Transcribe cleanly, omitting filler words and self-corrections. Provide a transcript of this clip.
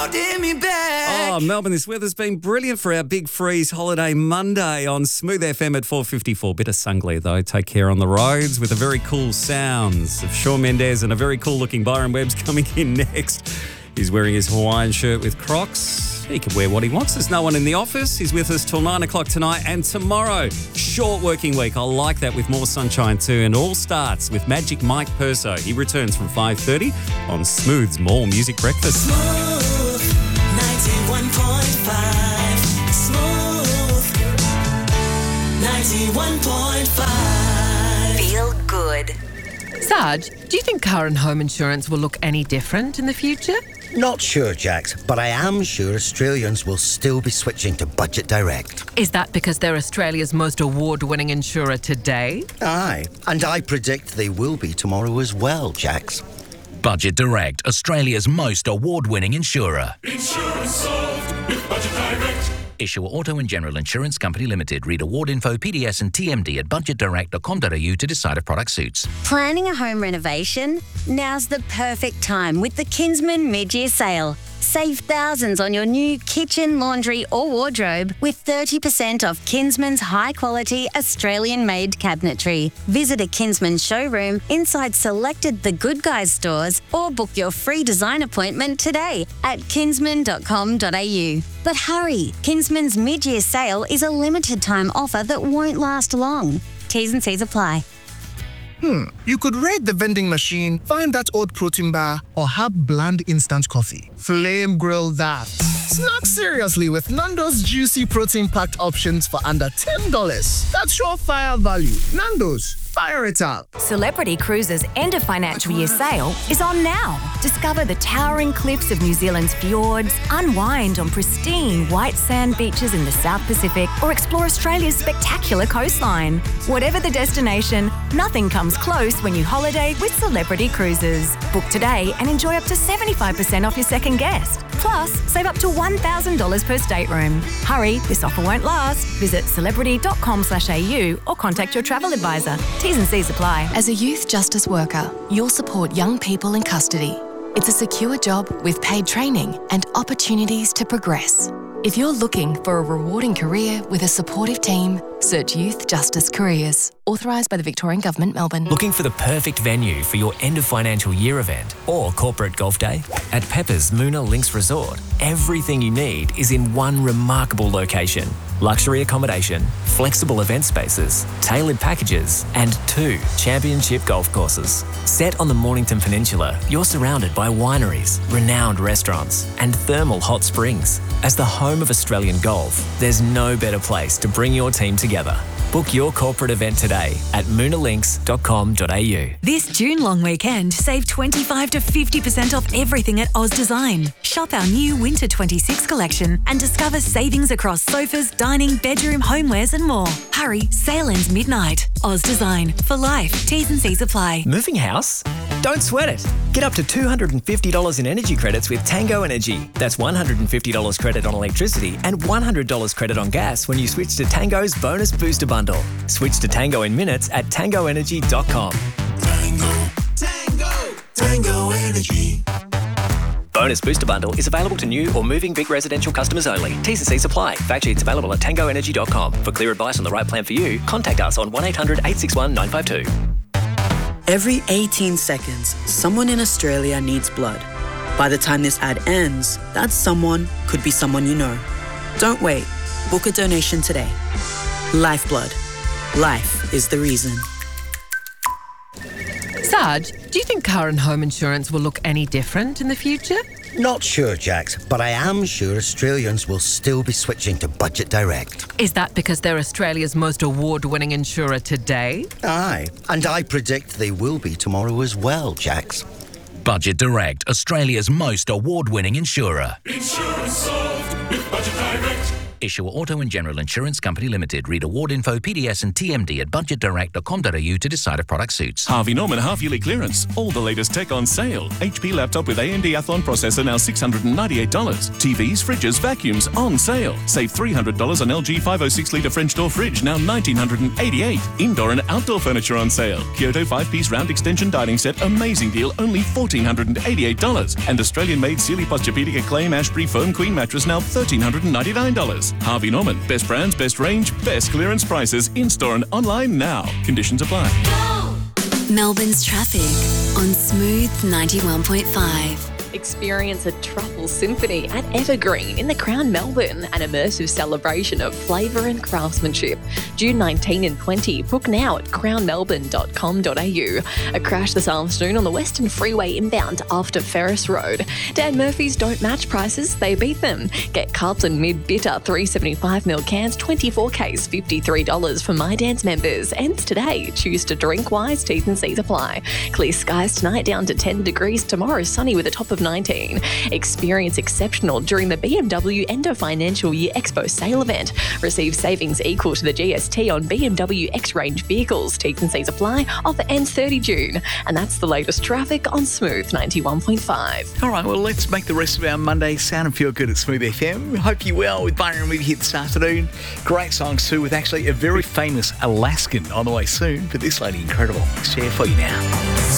holding me back. Oh, Melbourne, this weather's been brilliant for our Big Freeze Holiday Monday on Smooth FM at 4:54. Bit of sungly, though. Take care on the roads with the very cool sounds of Shawn Mendes and a very cool-looking Byron Webbs coming in next. He's wearing his Hawaiian shirt with Crocs. He can wear what he wants. There's no one in the office. He's with us till 9 o'clock tonight and tomorrow. Short working week. I like that with more sunshine too. And all starts with Magic Mike Perso. He returns from 5:30 on Smooth's More Music Breakfast. Smooth 91.5. Smooth 91.5. Feel good. Sarge, do you think car and home insurance will look any different in the future? Not sure, Jax, but I am sure Australians will still be switching to Budget Direct. Is that because they're Australia's most award-winning insurer today? Aye, and I predict they will be tomorrow as well, Jax. Budget Direct, Australia's most award-winning insurer. Insurance solved with Budget Direct. Issuer Auto and General Insurance Company Limited. Read award info, PDS and TMD at budgetdirect.com.au to decide if product suits. Planning a home renovation? Now's the perfect time with the Kinsman mid-year sale. Save thousands on your new kitchen, laundry or wardrobe with 30% off Kinsman's high-quality Australian-made cabinetry. Visit a Kinsman showroom inside selected The Good Guys stores or book your free design appointment today at kinsman.com.au. But hurry, Kinsman's mid-year sale is a limited-time offer that won't last long. T's and C's apply. You could raid the vending machine, find that old protein bar, or have bland instant coffee. Flame grill that. Snack seriously with Nando's juicy protein-packed options for under $10. That's surefire value. Nando's, fire it up. Celebrity Cruises' end of financial year sale is on now. Discover the towering cliffs of New Zealand's fjords, unwind on pristine white sand beaches in the South Pacific, or explore Australia's spectacular coastline. Whatever the destination, nothing comes close when you holiday with Celebrity Cruises. Book today and enjoy up to 75% off your second guest. Plus, save up to $1,000 per stateroom. Hurry, this offer won't last. Visit celebrity.com.au or contact your travel advisor. T's and C's apply. As a youth justice worker, you'll support young people in custody. It's a secure job with paid training and opportunities to progress. If you're looking for a rewarding career with a supportive team, search Youth Justice Careers. Authorised by the Victorian Government, Melbourne. Looking for the perfect venue for your end of financial year event or corporate golf day? At Pepper's Moona Links Resort, everything you need is in one remarkable location. Luxury accommodation, flexible event spaces, tailored packages, and 2 championship golf courses. Set on the Mornington Peninsula, you're surrounded by wineries, renowned restaurants, and thermal hot springs. As the home of Australian golf, there's no better place to bring your team together. Book your corporate event today at moonalinks.com.au. This June long weekend, save 25 to 50% off everything at Oz Design. Shop our new Winter 26 collection and discover savings across sofas, dining, bedroom, homewares and more. Hurry, sale ends midnight. Oz Design, for life. T's and C's apply. Moving house? Don't sweat it. Get up to $250 in energy credits with Tango Energy. That's $150 credit on electricity and $100 credit on gas when you switch to Tango's Bonus Booster Bundle. Switch to Tango in minutes at tangoenergy.com. Tango Energy. Bonus Booster Bundle is available to new or moving big residential customers only. T's and C's apply. Fact sheets available at tangoenergy.com. For clear advice on the right plan for you, contact us on 1800 861 952. Every 18 seconds, someone in Australia needs blood. By the time this ad ends, that someone could be someone you know. Don't wait. Book a donation today. Lifeblood. Life is the reason. Sarge, do you think car and home insurance will look any different in the future? Not sure, Jax, but I am sure Australians will still be switching to Budget Direct. Is that because they're Australia's most award-winning insurer today? Aye, and I predict they will be tomorrow as well, Jax. Budget Direct, Australia's most award-winning insurer. Insurance solved with Budget Direct. Issuer Auto and General Insurance Company Limited. Read award info, PDS and TMD at budgetdirect.com.au to decide if product suits. Harvey Norman half-yearly clearance. All the latest tech on sale. HP laptop with AMD Athlon processor now $698. TVs, fridges, vacuums on sale. Save $300 on LG 506-litre French door fridge, now $1,988. Indoor and outdoor furniture on sale. Kyoto 5-piece round extension dining set, amazing deal, only $1,488. And Australian-made Sealy Posturepedic Acclaim Ashbury Foam Queen mattress, now $1,399. Harvey Norman, best brands, best range, best clearance prices, in-store and online now. Conditions apply. Melbourne's traffic on Smooth 91.5. Experience a truffle symphony at Evergreen in the Crown Melbourne, an immersive celebration of flavour and craftsmanship. June 19 and 20. Book now at crownmelbourne.com.au. A crash this afternoon on the Western Freeway inbound after Ferris Road. Dan Murphy's don't match prices, they beat them. Get Carlton Mid-Bitter 375ml cans, 24Ks, $53 for My Dance members. Ends today. Choose to drink wise, T's and C's apply. Clear skies tonight, down to 10 degrees. Tomorrow sunny with a top of 19. Experience exceptional during the BMW End of Financial Year Expo sale event. Receive savings equal to the GST on BMW X-Range vehicles. T's and C's apply. Offer ends 30 June. And that's the latest traffic on Smooth 91.5. All right, well, let's make the rest of our Monday sound and feel good at Smooth FM. Hope you're well with Byron Movie Hit this afternoon. Great songs too, with actually a very famous Alaskan on the way soon. But this lady, incredible. Share for you now.